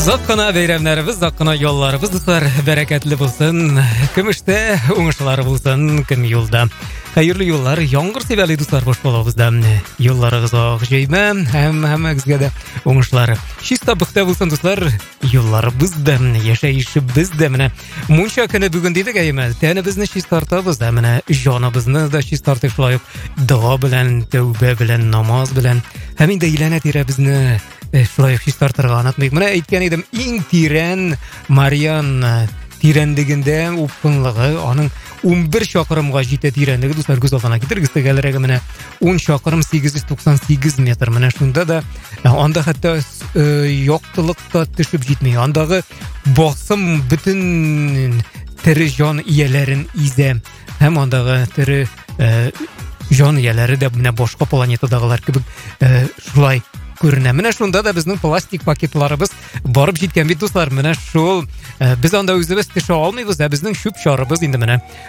Ұзақ қана бейрамларыбыз, ұзақ қана yollarыбыз достар бәрәкәтлі болсын, күмішті оңышлары болсын, күн юлда. Хайырлы юллар, яңғыр себәлі достар бош болабызда. Юлларығыз ақ жеймі, әмәгізге де оңышлары. Шиста бұқта болсын достар, юлларыбызда, яшайышы бізді. Міне, мұнша күні бүгін дедік әймәл, тәні бізні шистартабыз да, міне, жаныбызны да шистартып шылайық. Дұға білән, тәубе білән, намаз білән. Әмін де иләнә тирә бізні шылайық шистартырға анатмайық. Міне, әйткен едім, ең тирән Мариан тирәндігінде ұпқынлығы, аның 11 шақырымға жете тирәндігі достар көз алдына кетіргісті кәлірегі міне 10 шақырым 898 метр. Міне шында да анда хәтта яқтылықта түшіп жетмей. Андағы басым бүтін тірі жан иелерін изе. Әм андағы тірі жан иелері де міне башқа планетадағылар кебек шулай көрінә. Менә шунда да безнең пластик пакетларыбыз барып җиткән бит дуслар. Менә шул без анда үзебез төшә алмыйбыз, безнең шүп шарыбыз инде менә